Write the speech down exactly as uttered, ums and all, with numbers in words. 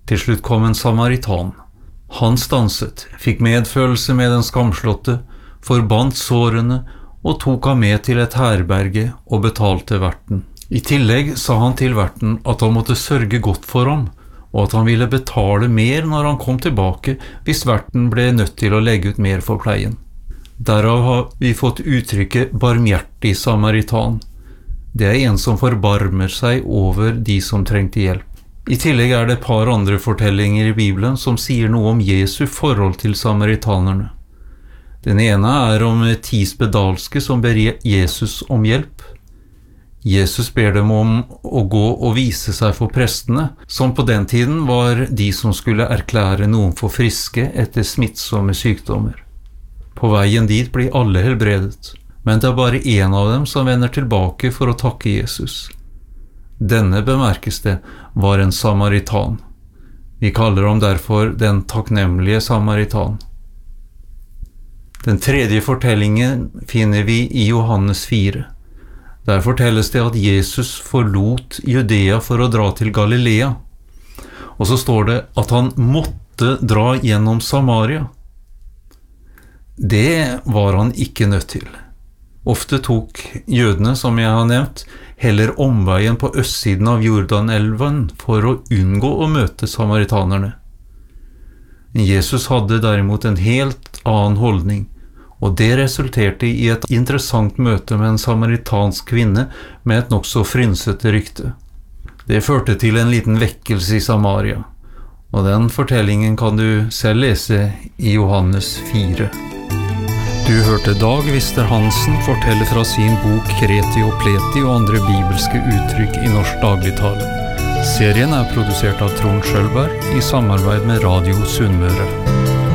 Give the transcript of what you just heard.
Til slutt kom en samaritan. Han stanset, fikk medfølelse med den skamslåtte, forbandt sårene og tok ham med til et herberge og betalte verten. I tillegg sa han til verten at han måtte sørge godt for ham, og at han ville betale mer når han kom tilbake hvis verten ble nødt til å legge ut mer for pleien. Derav har vi fått uttrykket barmhjertig samaritan. Det er en som forbarmer seg over de som trengte hjelp. I tillegg er det et par andre fortellinger i Bibelen som sier noe om Jesu forhold til samaritanerne. Den ene er om ti spedalske som ber Jesus om hjelp. Jesus ber dem om å gå og vise seg for prestene, som på den tiden var de som skulle erklære noen for friske etter smittsomme sykdommer. På veien dit blir alle helbredet, men det er bare en av dem som vender tilbake for å takke Jesus. Denne, bemerkes det, var en samaritan. Vi kaller ham derfor den takknemlige samaritan. Den tredje fortellingen finner vi i Johannes fire. Der fortelles det at Jesus forlot Judea for å dra til Galilea. Og så står det at han måtte dra gjennom Samaria. Det var han ikke nødt til. Ofte tok jødene, som jeg har nevnt, heller omveien på østsiden av Jordanelven for å unngå å møte samaritanerne. Jesus hadde derimot en helt annen holdning, og det resulterte i et interessant møte med en samaritansk kvinne med et nokså frynsete rykte. Det førte til en liten vekkelse i Samaria, og den fortellingen kan du selv lese i Johannes fire. Du hørte Dag Vister Hansen fortelle fra sin bok Kreti og Pleti og andre bibelske uttrykk i norsk dagligtale. Serien er produsert av Trond Skjølberg i samarbeid med Radio Sunnmøre.